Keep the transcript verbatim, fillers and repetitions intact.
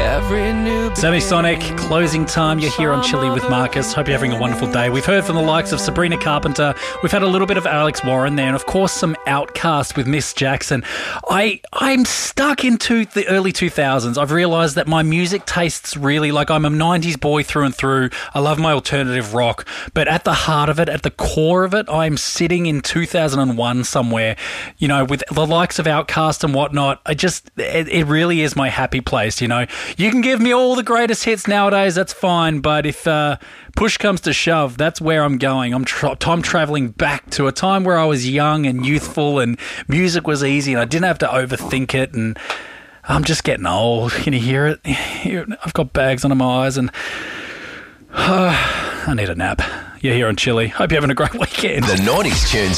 every new Semisonic, closing time. You're here on Chilly with Marcus. Hope you're having a wonderful day. We've heard from the likes of Sabrina Carpenter. We've had a little bit of Alex Warren there, and of course some Outkast with Miss Jackson. I, I'm stuck into the early two thousands. I've realised that my music tastes really, like I'm a nineties boy through and through. I love my alternative rock, but at the heart of it, at the core of it, I'm sitting in two thousand one somewhere, you know, with the likes of Outkast and whatnot. I just, it, it really is my happy place, you know. You can give me all the greatest hits nowadays, that's fine, but if uh, push comes to shove, that's where I'm going. I'm tra- I'm travelling back to a time where I was young and youthful and music was easy and I didn't have to overthink it, and I'm just getting old. Can you hear it? I've got bags under my eyes and uh, I need a nap. You're here on Chilly. Hope you're having a great weekend. The nineties tunes